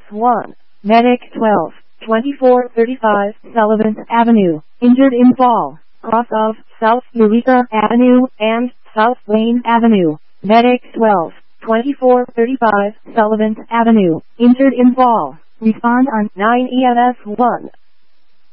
1. Medic 12, 2435 Sullivan Avenue, injured in fall, cross of South Eureka Avenue and South Wayne Avenue. Medic 12, 2435 Sullivan Avenue, injured in fall. Respond on 9 EMS 1.